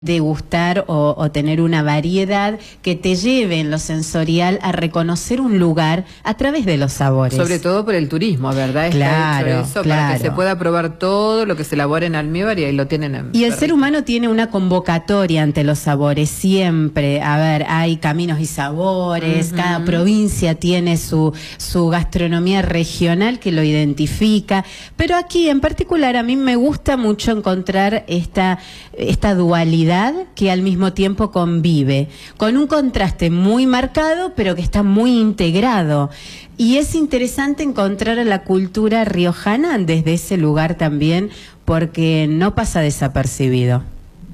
degustar o tener una variedad que te lleve en lo sensorial a reconocer un lugar a través de los sabores. Sobre todo por el turismo, ¿verdad? Está hecho eso para que se pueda probar todo lo que se elabora en almíbar y ahí lo tienen en Y el ser humano tiene una convocatoria ante los sabores siempre. A ver, hay caminos y sabores, cada provincia tiene su gastronomía regional que lo identifica, pero aquí en particular a mí me gusta mucho encontrar esta dualidad que al mismo tiempo convive, con un contraste muy marcado, pero que está muy integrado. Y es interesante encontrar a la cultura riojana desde ese lugar también, porque no pasa desapercibido.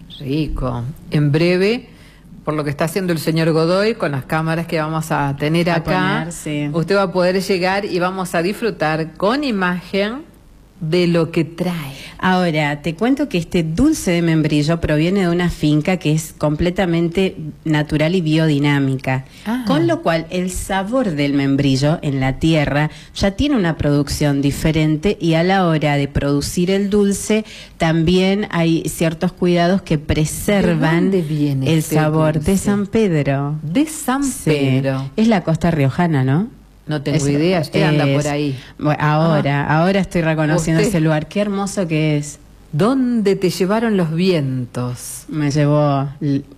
Rico. En breve, por lo que está haciendo el señor Godoy, con las cámaras que vamos a tener acá, usted va a poder llegar y vamos a disfrutar con imagen de lo que trae. Ahora, te cuento que este dulce de membrillo proviene de una finca que es completamente natural y biodinámica, con lo cual el sabor del membrillo en la tierra ya tiene una producción diferente y a la hora de producir el dulce también hay ciertos cuidados que preservan el sabor dulce? De San Pedro. De San Pedro. Es la costa riojana, ¿no? No tengo idea, usted anda por ahí. Bueno, ahora estoy reconociendo ese lugar. Qué hermoso que es. ¿Dónde te llevaron los vientos? Me llevó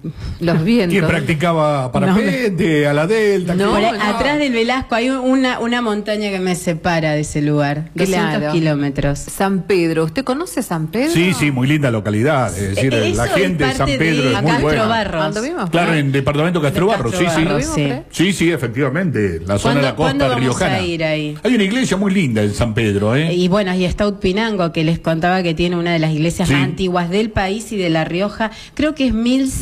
los vientos. ¿Quién practicaba parapente, a la delta? Atrás del Velasco hay una montaña que me separa de ese lugar. 200 kilómetros. San Pedro. ¿Usted conoce San Pedro? Sí, sí, muy linda localidad. Es decir, la gente de San Pedro es muy buena. Claro, en departamento Castrobarro, sí. Sí, efectivamente. La zona de la costa riojana. A ir ahí? Hay una iglesia muy linda en San Pedro, ¿eh? Y bueno, y está Utpinango, que les contaba que tiene una de las iglesias más antiguas del país y de La Rioja. Creo que es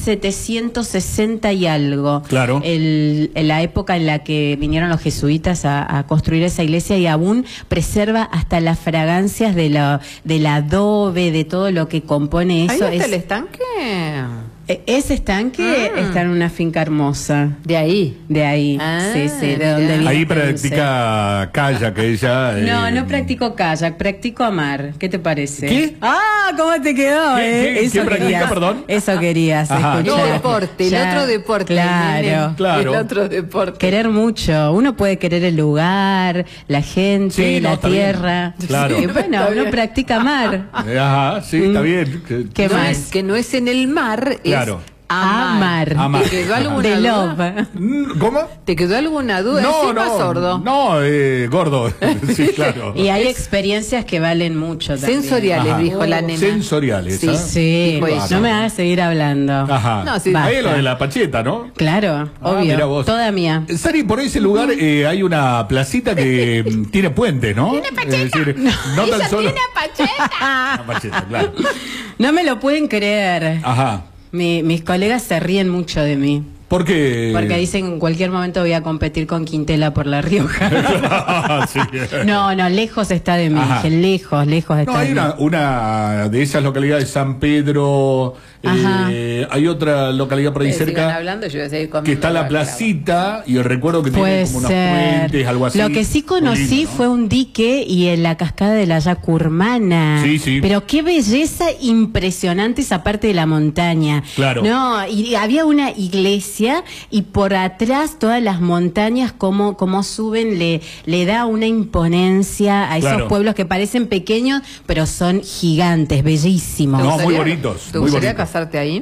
1760 y algo. Claro. La época en la que vinieron los jesuitas a construir esa iglesia, y aún preserva hasta las fragancias del adobe, de todo lo que compone eso. ¿Ahí está el estanque? Ese estanque está en una finca hermosa. ¿De ahí? De ahí, sí, de donde viene. Ahí practica kayak ella. No practico kayak, practico amar. ¿Qué te parece? ¿Qué? ¿Cómo te quedó? ¿Qué practica, perdón? Eso querías escuchar. El deporte, el otro deporte. Claro. El otro deporte. Querer mucho. Uno puede querer el lugar, la gente, la tierra. Claro. Bueno, uno practica amar. Sí, está bien. ¿Qué más? Que no es en el mar, claro. Amar. ¿Te quedó alguna duda? ¿Cómo? ¿Te quedó alguna duda? Sordo. No, gordo. Sí, claro. Y hay experiencias que valen mucho también. Sensoriales, dijo la nena. Sensoriales. Sí. No me hagas seguir hablando. No, sí. Ahí es lo de la pacheta, ¿no? Claro, obvio. Toda mía. Sari, por ese lugar hay una placita que tiene puentes, ¿no? ¿Tiene pacheta? Es decir, no tan solo... ¡Tiene pacheta! Una pacheta, claro. No me lo pueden creer. Ajá. Mis colegas se ríen mucho de mí. ¿Por qué? Porque dicen que en cualquier momento voy a competir con Quintela por La Rioja. Sí. No, lejos está de mí, lejos está de mí. No, hay una de esas localidades, San Pedro, hay otra localidad por ahí cerca, hablando, yo voy a seguir que está la placita, y recuerdo que tiene como unos puentes, algo así. Lo que sí conocí fue un dique y en la cascada de la Yacurmana. Sí. Pero qué belleza impresionante esa parte de la montaña. Claro. No, y había una iglesia, y por atrás todas las montañas como suben, le da una imponencia a esos pueblos que parecen pequeños pero son gigantes, bellísimos. No, muy bonitos. ¿Te gustaría casarte ahí?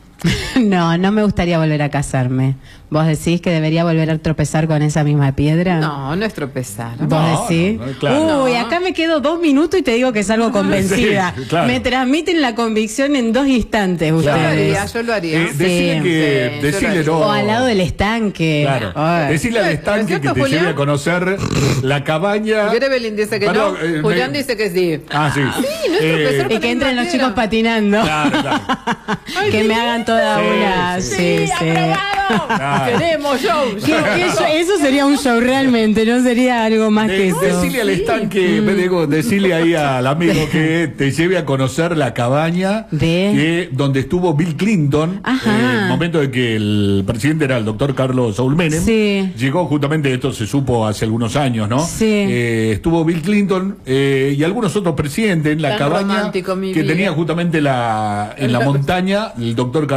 No me gustaría volver a casarme. ¿Vos decís que debería volver a tropezar con esa misma piedra? No es tropezar. ¿Vos decís? Claro. Uy, acá me quedo 2 minutos y te digo que salgo convencida. Sí, claro. Me transmiten la convicción en 2 instantes ustedes. Yo lo haría. Decirle no. O al lado del estanque. Claro. Decirle al estanque que te lleve a conocer la cabaña. Evelyn dice que no. Julián dice que sí. Sí. Sí, no es tropezar. Y que entren los chicos patinando. Claro. Que me hagan toda una. Sí, aprobado. Queremos shows. Eso sería un show realmente, no sería algo más que eso. Decile al estanque, decile ahí al amigo que te lleve a conocer la cabaña donde estuvo Bill Clinton. En el momento de que el presidente era el doctor Carlos Saúl Menem. Llegó justamente, esto se supo hace algunos años, ¿no? Estuvo Bill Clinton y algunos otros presidentes en la cabaña que tenía justamente en la montaña el doctor